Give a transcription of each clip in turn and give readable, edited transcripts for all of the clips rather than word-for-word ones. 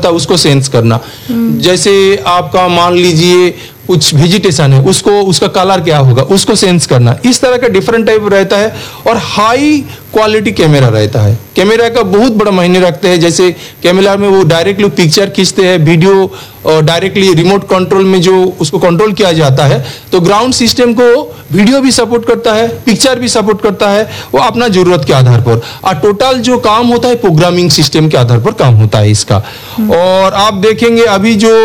होता है उसको सेंस करना। जैसे आपका मान लीजिए कुछ वेजिटेशन है, उसको उसका कलर क्या होगा उसको सेंस करना। इस तरह का डिफरेंट टाइप रहता है और हाई क्वालिटी कैमरा रहता है। कैमरा का बहुत बड़ा मायने रखते हैं। जैसे कैमरा में वो डायरेक्टली पिक्चर खींचते हैं, वीडियो डायरेक्टली रिमोट कंट्रोल में जो उसको कंट्रोल किया जाता है। तो ग्राउंड सिस्टम को वीडियो भी सपोर्ट करता है, पिक्चर भी सपोर्ट करता है, वो अपना जरूरत के आधार पर। और टोटल जो काम होता है प्रोग्रामिंग सिस्टम के आधार पर काम होता है इसका। और आप देखेंगे अभी जो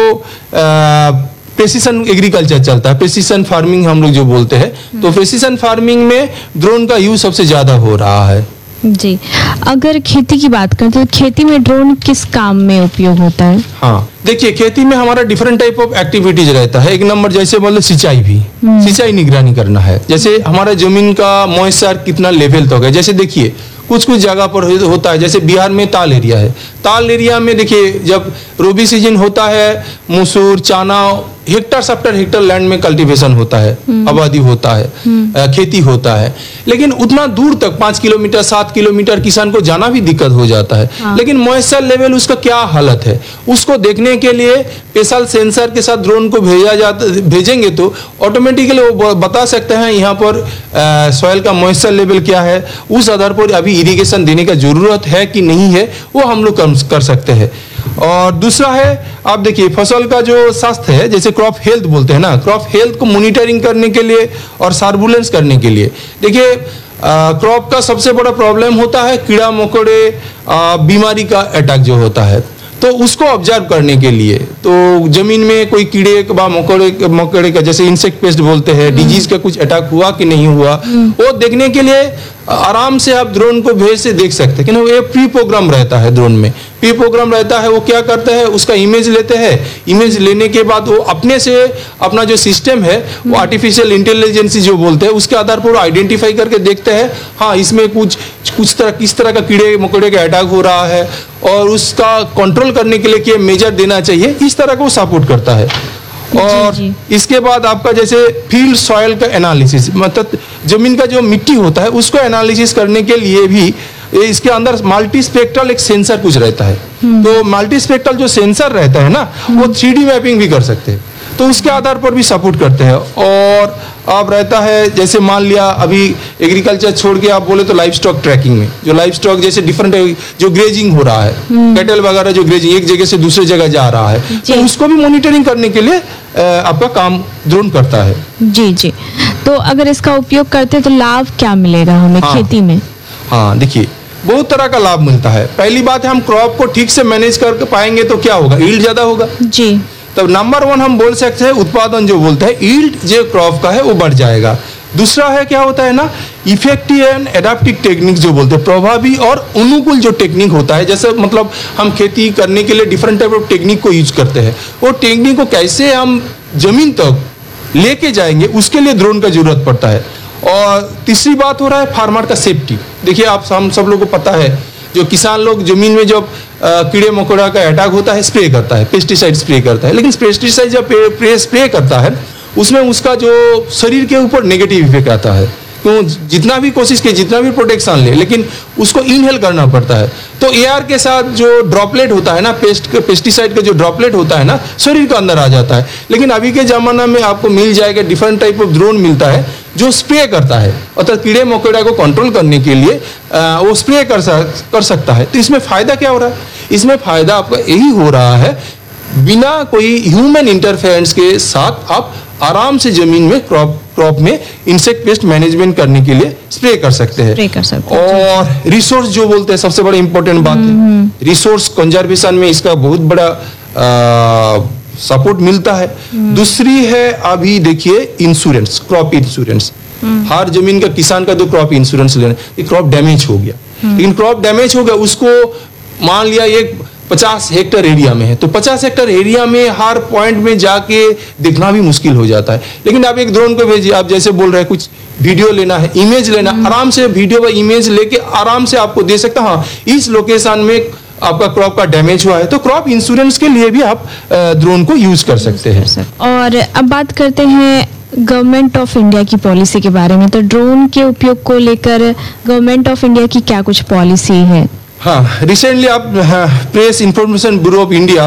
प्रेसिशन एग्रीकल्चर चलता है, प्रेसिशन फार्मिंग हम लोग जो बोलते हैं, तो प्रेसिशन फार्मिंग में ड्रोन का यूज सबसे ज्यादा हो रहा है। जी, अगर खेती की बात करें तो खेती में ड्रोन किस काम में उपयोग होता है? हाँ, देखिए खेती में हमारा डिफरेंट टाइप ऑफ एक्टिविटीज रहता है। एक नंबर जैसे मतलब सिंचाई भी, सिंचाई निगरानी करना है। जैसे हमारा जमीन का मॉइस्चर कितना लेवल तक है। जैसे देखिए कुछ कुछ जगह पर होता है, जैसे बिहार में ताल एरिया है। ताल एरिया में देखिए जब रबी सीजन होता है, मसूर, चना हेक्टर आफ्टर हेक्टर लैंड में कल्टीवेशन होता है, आबादी होता है, खेती होता है। लेकिन उतना दूर तक 5 किलोमीटर 7 किलोमीटर किसान को जाना भी दिक्कत हो जाता है। लेकिन मॉइस्चर लेवल उसका क्या हालत है उसको देखने के लिए स्पेशल सेंसर के साथ ड्रोन को भेजेंगे तो ऑटोमेटिकली वो बता सकते हैं यहाँ पर सॉइल का मॉइस्चर लेवल क्या है। उस आधार पर अभी इरिगेशन देने का जरूरत है कि नहीं है वो हम लोग कर सकते हैं। और दूसरा है आप देखिए फसल का जो स्वास्थ्य है, जैसे क्रॉप हेल्थ बोलते हैं ना, क्रॉप हेल्थ को मॉनिटरिंग करने के लिए और सर्विलेंस करने के लिए। देखिए क्रॉप का सबसे बड़ा प्रॉब्लम होता है कीड़ा मकोड़े बीमारी का अटैक जो होता है, तो उसको ऑब्जर्व करने के लिए तो जमीन में कोई कीड़े का मकोड़े का जैसे इंसेक्ट पेस्ट बोलते हैं, डिजीज का कुछ अटैक हुआ कि नहीं हुआ, वो देखने के लिए आराम से आप ड्रोन को भेज से देख सकते हैं। क्योंकि वो प्री प्रोग्राम रहता है, ड्रोन में प्री प्रोग्राम रहता है। वो क्या करते हैं उसका इमेज लेते हैं, इमेज लेने के बाद वो अपने से अपना जो सिस्टम है वो आर्टिफिशियल इंटेलिजेंस जो बोलते हैं उसके आधार पर आइडेंटिफाई करके देखते हैं हाँ इसमें किस तरह का कीड़े मकोड़े का अटैक हो रहा है और उसका कंट्रोल करने के लिए क्या मेजर देना चाहिए, इस तरह को सपोर्ट करता है। और जी। इसके बाद आपका जैसे फील्ड सॉइल का एनालिसिस, मतलब जमीन का जो मिट्टी होता है उसको एनालिसिस करने के लिए भी इसके अंदर मल्टी स्पेक्ट्रल एक सेंसर कुछ रहता है। तो मल्टी स्पेक्ट्रल जो सेंसर रहता है ना वो 3D मैपिंग भी कर सकते हैं, तो उसके आधार पर भी सपोर्ट करते हैं। और अब रहता है जैसे मान लिया अभी एग्रीकल्चर छोड़ के आप बोले तो लाइफ स्टॉक ट्रैकिंग में, जो लाइफ स्टॉक जैसे डिफरेंट जो ग्रेजिंग हो रहा है, कैटल वगैरह जो ग्रेजिंग एक जगह से दूसरे जगह जा रहा है, तो उसको भी मॉनिटरिंग करने के लिए आपका काम ड्रोन करता है। जी जी, तो अगर इसका उपयोग करते तो लाभ क्या मिलेगा हमें खेती में? हाँ देखिए बहुत तरह का लाभ मिलता है। पहली बात है हम क्रॉप को ठीक से मैनेज कर पाएंगे तो क्या होगा, यील्ड ज्यादा होगा जी। तब नंबर 1 हम बोल सकते हैं उत्पादन जो बोलते हैं यील्ड जो क्रॉप का है वो बढ़ जाएगा। दूसरा है क्या होता है ना इफेक्टिव एंड एडाप्टिव टेक्निक जो बोलते हैं, प्रभावी और अनुकूल जो टेक्निक होता है, जैसे मतलब हम खेती करने के लिए डिफरेंट टाइप ऑफ टेक्निक को यूज करते हैं, वो टेक्निक को कैसे हम जमीन तक लेके जाएंगे उसके लिए ड्रोन का जरूरत पड़ता है। और तीसरी बात हो रहा है फार्मर का सेफ्टी। देखिए हम सब लोगों को पता है जो किसान लोग जमीन में जब कीड़े मकोड़ा का अटैक होता है स्प्रे करता है, पेस्टिसाइड स्प्रे करता है, लेकिन पेस्टिसाइड जब स्प्रे करता है उसमें उसका जो शरीर के ऊपर नेगेटिव इफेक्ट आता है। क्यों जितना भी कोशिश किए जितना भी प्रोटेक्शन ले लेकिन उसको इनहेल करना पड़ता है। तो एयर के साथ जो ड्रॉपलेट होता है ना पेस्टिसाइड का जो ड्रॉपलेट होता है ना शरीर के अंदर आ जाता है। लेकिन अभी के जमाना में आपको मिल जाएगा डिफरेंट टाइप ऑफ ड्रोन मिलता है जो स्प्रे करता है, अर्थात कीड़े मकोड़ा को कंट्रोल करने के लिए वो स्प्रे कर सकता है। तो इसमें फायदा क्या हो रहा है, इसमें फायदा आपका यही हो रहा है बिना कोई ह्यूमन इंटरफेरेंस के साथ आप आराम से जमीन में क्रॉप में इंसेक्ट पेस्ट मैनेजमेंट करने के लिए स्प्रे कर सकते हैं। और रिसोर्स जो बोलते हैं सबसे बड़ा इंपॉर्टेंट बात है, रिसोर्स कंजर्वेशन में इसका बहुत बड़ा सपोर्ट मिलता है। दूसरी है अभी देखिए इंश्योरेंस, क्रॉप इंश्योरेंस। हर जमीन का किसान का 2 क्रॉप इंश्योरेंस लेना, क्रॉप डैमेज हो गया, लेकिन क्रॉप डैमेज हो गया उसको मान लिया एक 50 हेक्टर एरिया में है तो 50 हेक्टर एरिया में हर पॉइंट में जाके देखना भी मुश्किल हो जाता है। लेकिन आप एक ड्रोन को भेजिए, आप जैसे बोल रहे हैं कुछ वीडियो लेना है, इमेज लेना, आराम से वीडियो व इमेज लेके आराम से आपको दे सकता हाँ इस लोकेशन में आपका क्रॉप का डैमेज हुआ है। तो क्रॉप इंश्योरेंस के लिए भी आप ड्रोन को यूज कर सकते हैं। और अब बात करते हैं गवर्नमेंट ऑफ इंडिया की पॉलिसी के बारे में। तो ड्रोन के उपयोग को लेकर गवर्नमेंट ऑफ इंडिया की क्या कुछ पॉलिसी है? हाँ, रिसेंटली आप press information bureau of India